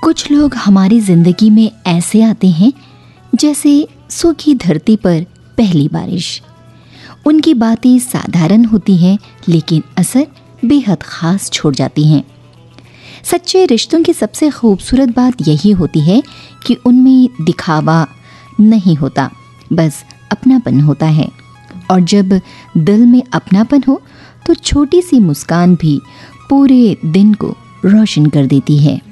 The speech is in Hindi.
कुछ लोग हमारी जिंदगी में ऐसे आते हैं जैसे सूखी धरती पर पहली बारिश। उनकी बातें साधारण होती हैं लेकिन असर बेहद खास छोड़ जाती हैं। सच्चे रिश्तों की सबसे खूबसूरत बात यही होती है कि उनमें दिखावा नहीं होता, बस अपनापन होता है। और जब दिल में अपनापन हो तो छोटी सी मुस्कान भी पूरे दिन को रोशन कर देती है।